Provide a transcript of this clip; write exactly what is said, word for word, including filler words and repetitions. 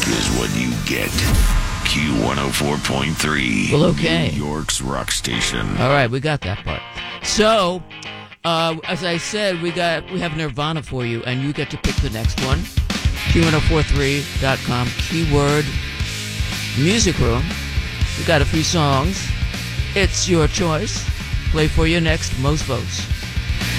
is what you get. Q one oh four point three. Well, okay. New York's rock station. All right, we got that part. So, uh, as I said, we got we have Nirvana for you, and you get to pick the next one. Q one oh four three dot com, keyword music room. We got a few songs. It's your choice. Play for you next, most votes.